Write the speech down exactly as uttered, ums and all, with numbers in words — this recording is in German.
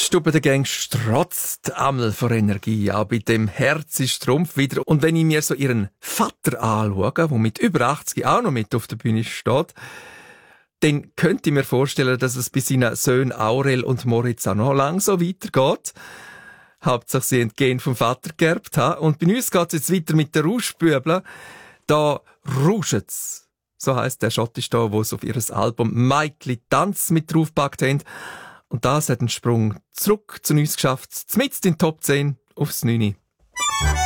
Stube der Gang strotzt einmal vor Energie, auch bei dem Herz ist Trumpf wieder. Und wenn ich mir so ihren Vater anschaue, der mit über achtzig auch noch mit auf der Bühne steht, dann könnte ich mir vorstellen, dass es bei seinen Söhnen Aurel und Moritz auch noch lang so weitergeht. Hauptsache sie entgehen vom Vater geerbt haben. Und bei uns geht es jetzt weiter mit den Rauschbübeln. Da rauschet's. So heisst der Schottisch da, wo es auf ihr Album «Meikli Tanz» mit draufgepackt haben. Und das hat einen Sprung zurück zu uns geschafft, zumindest in die Top zehn aufs neunte